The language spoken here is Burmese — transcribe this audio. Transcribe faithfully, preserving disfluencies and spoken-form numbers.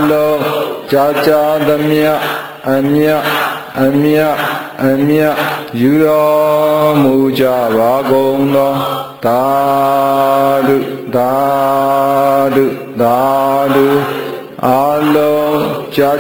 လုံးကြာကြာသမျှအမြတ်အမြတ်အမြတ်ယူတော်မူကြပါကုန်သောသာဓုသာဓုသာဓုအလုံးကြာ